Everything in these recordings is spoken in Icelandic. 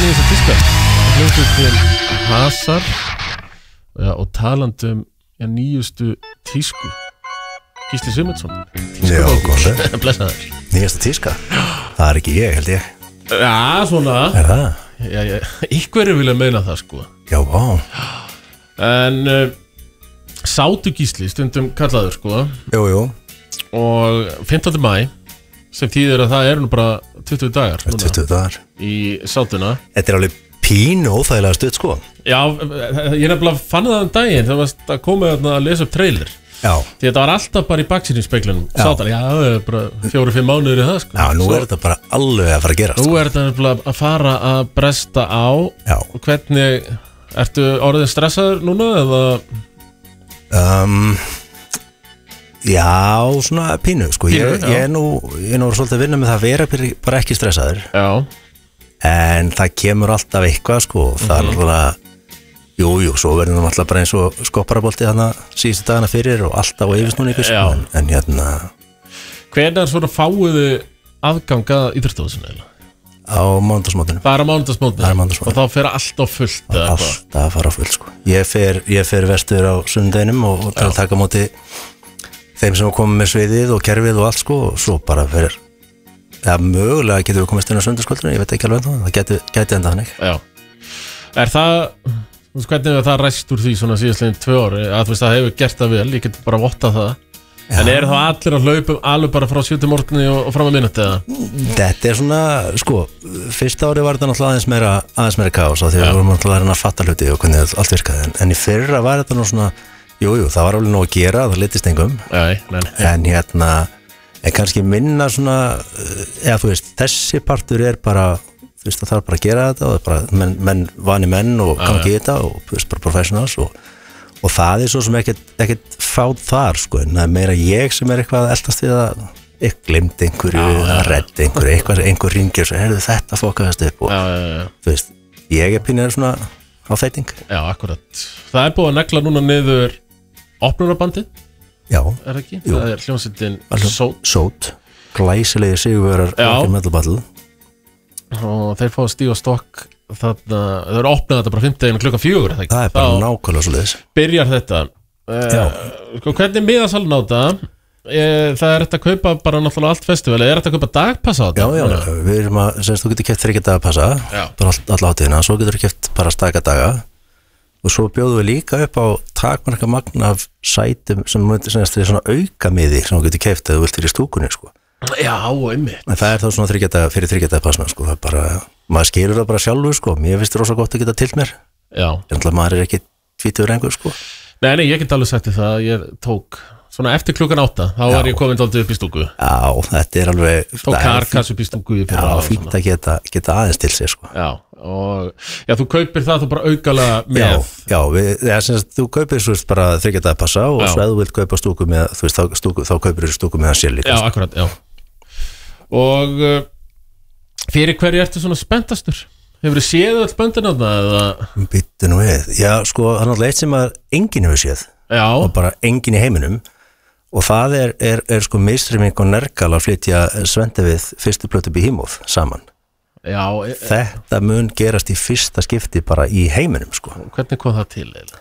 í þessa tíska hljómsveitin Hasar og talandum nýjustu tísku Gísli Sigmundsson Blessaður Nýjasta tíska? Það ekki ég, held ég Já, svona það? Einhverju vilja meina það, sko Já, vá En sátu Gísli, stundum kallaður, sko Jú Og 15. maí sem þýðir að það nú bara 20 dagar 20 dagar í sátuna Þetta alveg pínu óþægilega stutt, sko Já, ég nefnilega fann það daginn þegar varst að koma að lesa upp trailer Já Því þetta var alltaf bara í baksýnisspeglinum Sátan, það bara 4-5 mánuður í það, sko Já, nú þetta bara alveg að fara að gerast Nú þetta nefnilega að fara að bresta á Já Og hvernig, ertu orðin stressaður núna, eða? Já, svona pínu, sko Ég er nú svolítið að vinna með það að vera bara ekki stressaður Já En það kemur alltaf eitthvað, sko Það náttúrulega Jú, svo verður það alltaf bara eins og skopparabolti þarna síðustu dagana fyrir og alltaf á yfirsnúningu, sko En hérna Hvenær svona fáiðu aðgang að íþróttahúsinu, eiginlega? Á mánudagsmótinu Það á mánudagsmótinu Og þá fer alltaf fullt Alltaf að fara fullt, sko Ég fer vestur á sunnudeginum og til að taka á móti þeim sem komið með sviðið og kerfið og allt, sko og svo bara fer mögulega getur við komist inn á sundarskvöldinu, ég veit ekki alveg það gæti enda þannig Já það hvernig er það ræst úr því svona síðastlegin 2 ári að þú veist það hefur gert það vel, ég get bara vottað það En þá allir að hlaupa alveg bara frá 7 morgunni og fram að minúti eða? Þetta svona, sko fyrsta ári var þetta náttúrulega aðeins meira kaos því við vorum náttúrulega að fatta hluti og hvernig allt virkaði en í fyrra var þetta nú svona Jú, það var alveg nóg að gera, það litist engum En en kannski minna svona eða þú veist, þessi partur bara þú veist, það þarf bara að gera þetta og bara vani menn og gangi í þetta og þú veist, bara professionals og það svo sem ekkert fáð þar, sko en það meira ég sem eitthvað að eltast við að ég gleymdi einhverju, að redda einhver ringir og svo, þetta fókaðast upp og þú veist, ég pínir svona á þeiting Já, akkurat Það búið að negla núna niður opnunarbandið Já ekki? Jú. Það hljómsveitin Sót Glæsilegi sigurvegarar Rock Metal Battle Og þeir fá að stíga stokk þarna, þau eru opnað þetta bara 5 klukkan 4 Það bara nákvæmlega svo leiðis Byrjar þetta Hvernig miðasalinn á þetta? Það þetta að kaupa bara náttúrulega allt festival eða þetta að kaupa dagpassa á þetta? Já, við erum að, semst þú getur keft 3 dagapassa bara all átíðina, svo getur þú keft bara staka daga og svo bjóðum við líka upp á takmarka magn af sætum sem er svona aukamiði sem þú getur keft eða þú vilt fyrir stúkunni, sko Já, einmitt En það þá svona 3 daga fyrir 3 daga passna, sko það bara, maður skilur það bara sjálfur, sko mér finnst það rosa gott að geta til mér Já En maður ekki tvítugur einhver, sko Nei, ég get alveg sagt það ég tók svona eftir klukkan 8 þá var ég komin dálítið upp í stúku Já, þetta alveg Tók karkass upp í stúku fínt að geta aðeins til sig, sko Já, og þú kaupir það þú bara aukalega með Já, þú kaupir svo bara 3 daga passa og svo ef þú vilt kaupa stúku með þú veist, þá kaupir þú stúku með hann sér líka Já, akkurat, já Og fyrir hverju ertu svona spenntastur? Hefurðu séð öll böndin á það? Býttu nú við Já, sko, það náttúrulega eitt sem að enginn hefur séð Já og bara enginn í heiminum og það er sko Mainstreaming og Nergal að flytja Svende við fyrstu plötu Behemoth saman Já Þetta mun gerast í fyrsta skipti bara í heiminum, sko Hvernig kom það til, eiginlega?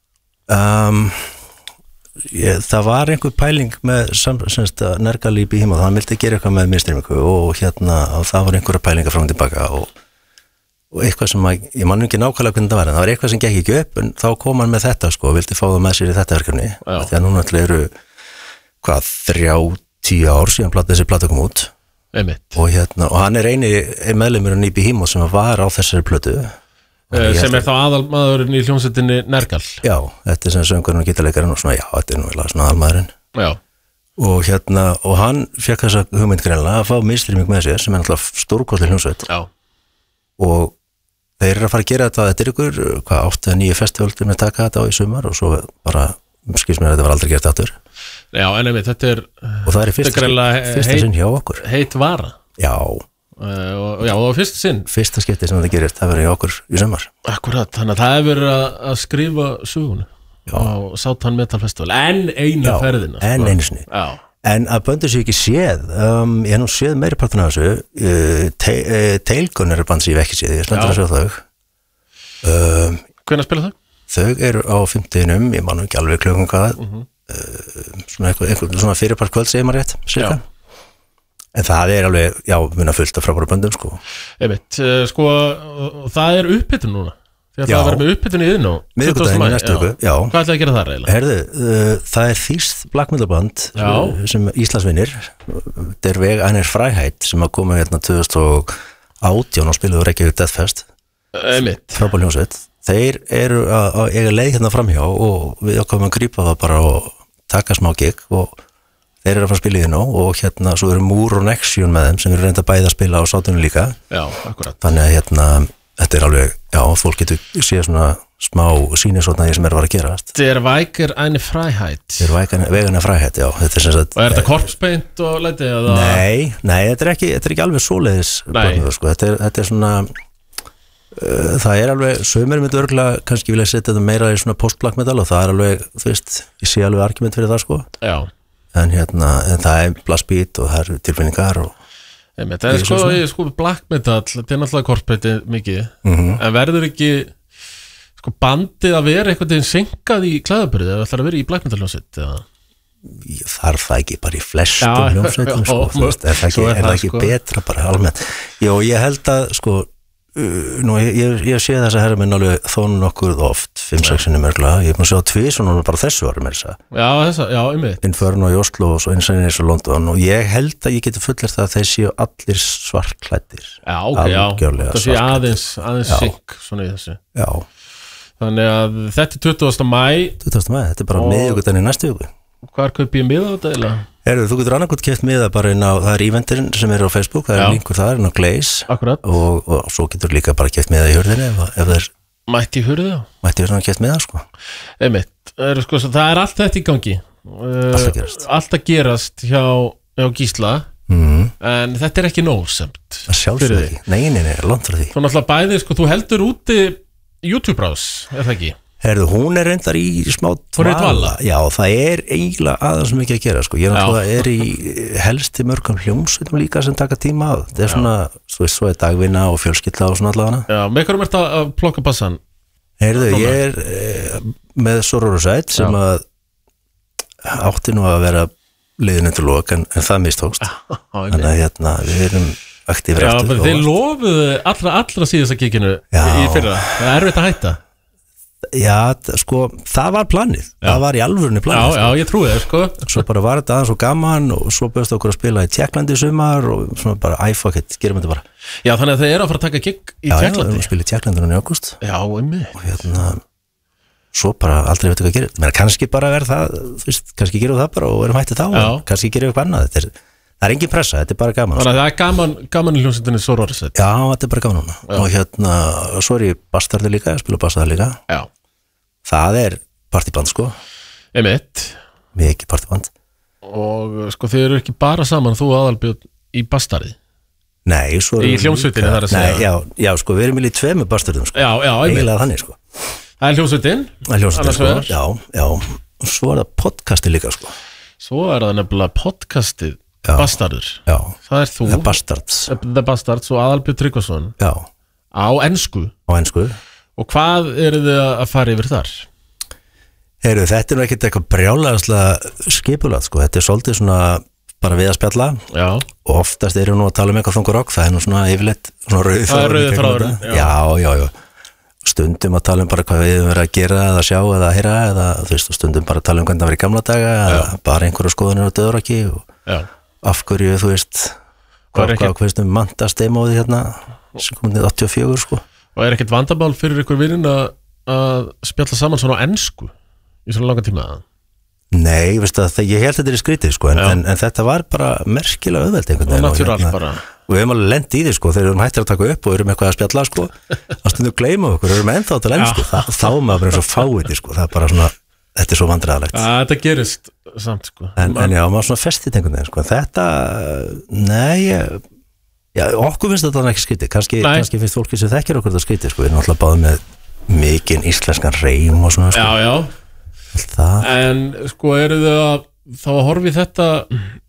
Það var einhver pæling með Nergal í Behemoth, hann vildi gera eitthvað með Mainstreaming og það var einhverja pælingar fram og tilbaka og eitthvað sem ég man ekki nákvæmlega hvernig það var en það var eitthvað sem gekk ekki upp en þá kom hann með þetta, sko, og vildi fá það með sér í þetta verkefni því að núna eru 30 ár síðan þessi plata kom út og hann eini meðlimurinn í Behemoth sem var á þessari plötu sem þá aðalmaðurinn í hljómsveitinni Nergal Já, þetta sem söngurinn og gítarleikarinn og svona, já, þetta nú svona aðalmaðurinn og hann fékk þessa hugmynd greinlega að fá Mainstreaming með sér sem náttúrulega stórkostleg hljómsveit og þeir að fara að gera þetta ykkur 8-9 festivaldir með taka þetta á í sumar og svo bara skils mér að þetta var aldrei gert aftur Já, en þetta og það í fyrsta sinn hjá okkur heit vara Já og fyrsta sinn Fyrsta skipti sem þetta gerist, það verið hjá okkur í sumar Akkurat, þannig að það hefur verið að skrifa söguna á Sátan Metal Festival en eina ferðina En einu sinni En að böndu séu ekki séð ég hef nú séð meiri partin af þessu Tailgun eru band sem ég hef ekki séð ég slendur að sjá þau Hvenær spila þau? Þau eru á 50-num, ég man ekki alveg klukkan hvað svona einhver svona fyrirpart kvöld segir maður rétt, cirka en það er alveg, minna fullt af frábæra böndum sko. Einmitt, sko það er upphitun núna því að það verður með upphitun í yðin og miðvikudaginn í næstu viku, já. Hvað ætlaði að gera þar eiginlega? Herðu, það er þýskt black metal band sem Íslandsvinnir Der Weg einer Freiheit sem að koma hérna 2018 og spiluðu Reykjavík Deathfest frábær hljómsveit þeir eru að eiga leið hérna framhjá og við ákvæmum að grípa það bara og taka smá gig og þeir eru að fara að spila í þinn og hérna svo eru Múr og Nexion með þeim sem eru reynda bæði að spila á sátunum líka akkurat þannig að hérna þetta er alveg, fólk getur séð svona smá sýnisotna því sem er að gera Der Weiger eine Freiheit Der Weiger eine Freiheit, þetta er sem sagt og er þetta korpspaint og leiti? Nei, þetta er ekki alveg svoleiðis sko. Þetta er svona það er alveg, sömur myndi örgulega kannski vilja setja þetta meira í svona post-black metal og það er alveg, þú veist, ég sé alveg argument fyrir það sko en það er blastbeat og það er tilfinningar og það er sko black metal, þetta er náttúrulega korpæti mikið, en verður ekki sko bandið að vera eitthvað senkað í klæðaburði eða ætlar að vera í black metal hljómsveit þarf það ekki bara í flestum hljómsveitum sko, þú veist, er það ekki betra bara almennt, ég held að sko ég sé þess að herra minn alveg þónu nokkuð oft 5-6 sinni mörgla, ég er búin að sjá tvisvar bara þessu ári með þessa Inferno í Oslo og svo Insane í London og ég held að ég geti fullert það að þeir séu allir svartklæddir það sé aðeins sikk svona í þessu þannig að þetta er 20. maí þetta er bara miðvikudaginn í næstu viku Hvar kaupi ég miða á þetta eiginlega? Þú getur annarkvæmt keypt miða bara inn á, það er eventirinn sem er á Facebook, það er linkur þar inn á Glaze og svo getur líka bara keypt miða í hurðinni ef það er Mætti í hurði? Mætti í hurðinni keypt miða sko sko, það er allt þetta í gangi allt að gerast hjá Gísla en þetta er ekki nóg semt sjálfsög ekki, nei, langt frá því Þú náttúrulega bæði, sko, þú heldur úti YouTube-brás, er það ekki? Hún er reyndar í smá dvala. Já, það er eiginlega aðeins mikið að gera sko. Ég náttúrulega í helst í mörgum hljómsveitum líka sem taka tíma á. Það er svona, svo er dagvinna og fjölskylda og svona allavega. Já, með hverjum ert að plokka bassan? Ég er með Sororosite sem að átti nú að vera liðin til lok en það mistókst. Þannig að hérna, við erum aktífri eftir. Já, þeir lofuðu allra síðasta giginu í fyrra. Það er erfitt að hætta. Já, sko, það var planið það var í alvörunni planið Já, ég trúi það, sko Svo bara var þetta aðeins og gaman og svo bauðst okkur að spila í Tjekklandi í sumar og svona bara, fuck it, gerum þetta bara Já, þannig að þeir eru að fara að taka gig í Tjekklandi Já, við erum að spila í Tjekklandi núna í ágúst Já, og hérna svo bara aldrei veit ekki að gera menn kannski bara verð það, þú veist, kannski gerum við það bara og erum hættið þá, kannski gerum við eitthvað annað Það er engin pressa, þetta er bara gaman Þannig að það er gaman í hljómsveitinni Sororosite Já, þetta er bara gaman núna og hérna, svo er ég bastardi líka, ég spila bastardi líka Já Það er partyband sko Mikið partyband Og sko þið eru ekki bara saman þú og Aðalbjörn í bastardi Nei, svo Í hljómsveitinni þar að segja Já, sko, við erum í 2 bastardum sko. Já, eiginlega þannig sko Það er hljómsveitin sko. Já, og svo er það podcasti líka sko Svo er það nefnilega podcastið Bastardur Já, það er þú The Bastards og Aðalbjörn Tryggvason Já Á ensku Og hvað eru þið að fara yfir þar? Þetta er nú ekkert eitthvað brjálæðislega skipulagt sko. Þetta er svolítið svona bara við að spjalla og oftast erum við nú að tala um eitthvað þungur rock það er nú svona yfirleitt svona rauð þráður Já Stundum að tala um bara hvað við höfum verið að gera eða sjá eða heyra eða þú veist stundum bara að tala um hvernig það var í gamla daga eða bara einhverju skoðunir á döðuraki og af hverju þú veist hvað mantast demóði hérna sem komið 84 sko Og er ekkert vandamál fyrir ykkur vinnin að spjalla saman svona á ensku í svona langa tíma? Nei, veistu að ég held þetta er skrítið sko en þetta var bara merkilega auðvelt einhvern veginn. Natúral bara. Og við hefum alveg lent í því sko þegar við erum hættir að taka upp og erum eitthvað að spjalla sko þá stundum gleyma okkur, við erum ennþá til ensku þá maður bara eins og fáið sko það er bara svona, þetta er svo vandræðalegt. Þetta gerist samt sko. En já, maður svona festið einhvern veginn sko þetta, Já, okkur finnst þetta ekki skrítið, kannski finnst fólki sem þekkir okkur þetta skrítið, sko, við erum alltaf báðið með mikinn íslenskan reym og svona, sko. Já. En, sko, eru þau þá að horfa í þetta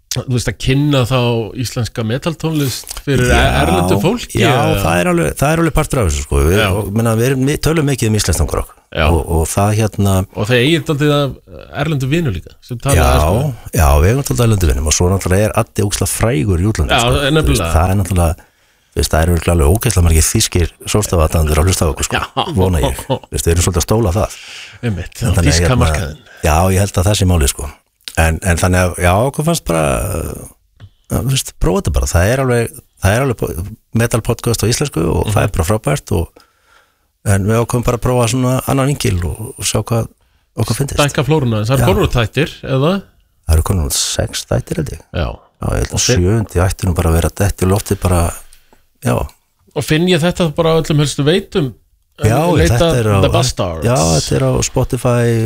þú veist að kynna þá íslenska metaltónlist fyrir erlendu fólki það er alveg partur af þessu sko. Við tölum mikið íslenskan rock og það og þeir eigið aldrei að erlendu vinur líka já, við eigum aldrei erlendu vinum og svo náttúrulega Addi ógeðslega frægur í útlandi sko. Það er náttúrulega það eru alveg ógeðslega margir þýskir sólstafaðandur að hlusta á okkur sko. Vona ég, við erum svolítið að stóla það þýska markaðin já, ég held að það sé málið sko. En þannig að, já, okkur fannst bara prófa þetta bara, það er alveg metal podcast á íslensku og það er bara frábært en við ákveðum bara að prófa svona annan vingil og sjá hvað okkur finnst Stækka flóruna, það eru konurþættir, eða? Það eru konur 6 þættir held ég Já, ég held að 7. ættir nú bara að vera dætt í lofti bara, já Og finn ég þetta bara öllum helstu veitum Já, þetta er á The þetta er á Spotify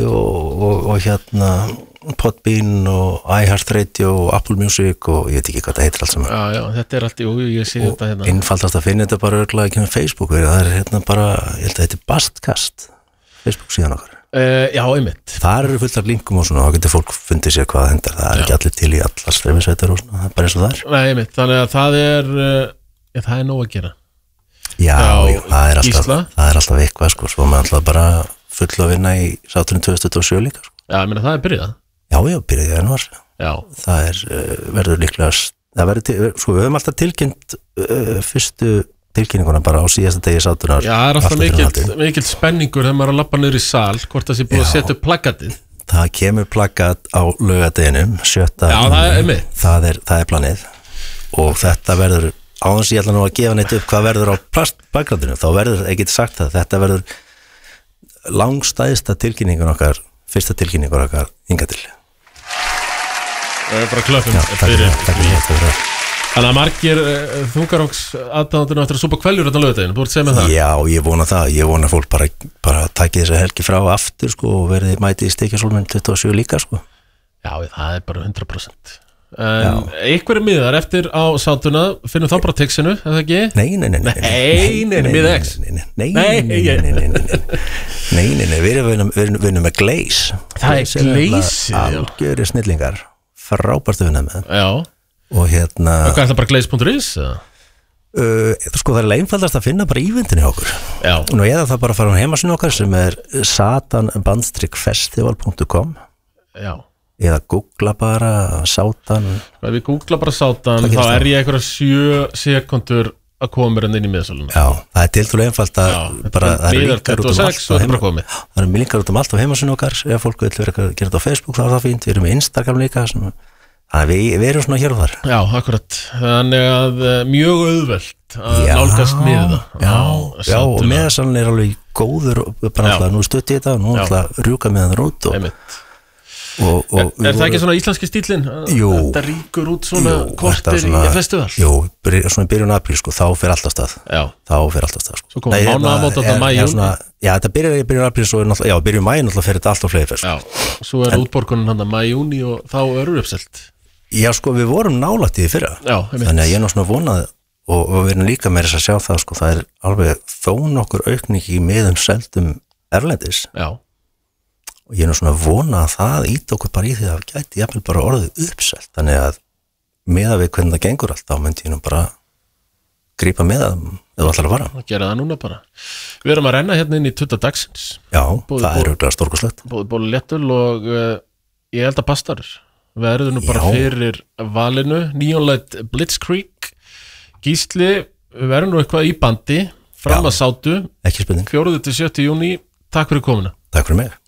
og Podbean og iHeartRadio og Apple Music og ég veit ekki hvað það heitir allt saman Já, þetta er allt, ég sé þetta hérna Einfaldast að finna þetta bara örugglega ekki með Facebook það er bara, ég held að þetta er Bastcast Facebook síðan okkar Já, einmitt Þar eru fullt af linkum og svona, þá getur fólk fundið sér hvað það hendar það er ekki allir til í allar streymisveitur og svona, það er bara eins og það er Nei, einmitt, þannig að það er nóg að gera Já, það er alltaf eitthvað sko, svo maður alltaf bara full að vinna í sáturinn 2027 líka sko. Já, ég meina það er byrjað Já, byrjaði í janúar Það verður líklega sko, við höfum alltaf tilkynnt fyrstu tilkynninguna bara á síðasta degi sátunar Já, það er alltaf mikill spenningur þegar maður er að labba niður í sal hvort það sé búið að setja upp plaggatið Það kemur plaggat á laugardeginum 7. Já, það er planið og þetta verður áðans ég ætla nú að gefa neitt upp hvað verður á plaggatinu þá verður, ég geti sagt það þetta verður langstæðsta tilkynningun okkar fyrsta tilkynningur okkar hingað til Það er bara klöppum fyrir Þannig að margir þungaróks aðdáðandurinn eftir að súpa kveljur á laugardaginn, þú ert að segja með það? Já, ég vona það, ég vona fólk bara taki þessa helgi frá aftur sko og verði mæti í Steikjasólminn 27 líka sko Já, það er bara 100% En einhverju miðar eftir á sátuna finnum þá bara texinu, er það ekki? Nei, miða X Nei, við erum með Glaze Það er Glaze Algjöri snillingar, frábært að vinna með Já Og hvað er það bara glaze.is? Sko það er einfaldast að finna bara ívendinni okkur Já Nú eða það bara að fara á heimasíðu okkar sem er satanbandstrykfestival.com Já Eða googla bara Satan Ef við googla bara Satan þá er ég einhverja 7 sekundur að koma mér inn í miðasöluna Já, það er tiltölu einfalt að bara það er linkar út um allt Það er linkar út um allt á heimasíðu okkar ef fólk vil vera að gera þetta á Facebook þá er það fínt, við erum með Instagram líka við erum svona hér og þar Já, akkurat, þannig að mjög auðvelt að nálgast með það Já, og miðasölun er alveg góður bara alltaf, nú stutt í þetta og nú alltaf rjúka með það út Er það ekki svona íslenski stílinn? Jú Þetta ríkur út svona kortir í festival? Jú, svona í byrjun apríl sko, þá fer alltaf stað Þá fer alltaf stað sko. Svo komum mánaðamót á mæjún Já, þetta byrjar í byrjun apríl Já, byrjun mæjún alltaf fer þetta alltaf fleiri fest Já, svo er útborgunin hann að mæjúni og þá eru uppselt Já, sko, við vorum nálægt í því fyrra Þannig að ég er svona vonað og við erum líka með þess að sjá það sko, það er alveg þó nokkur aukning í miðum seldum erlendis Já og ég er svona vona að það ít okkur bara í því að það gæti jafnvel bara orðið uppselt þannig að meða við hvernig það gengur allt þá myndi ég nú bara grípa með það eða allar að vara og gera það núna bara Við erum að renna hérna inn í 20 dagsins Já, það er auðvitað stórkoslegt Bóði léttul og ég held að pastar Við erum nú bara fyrir valinu Neonlight Blitzkrieg Gísli, við erum nú eitthvað í bandi fram að sátu Ekki spurning 4. til 7. júní Takk fyrir komuna Takk fyrir mig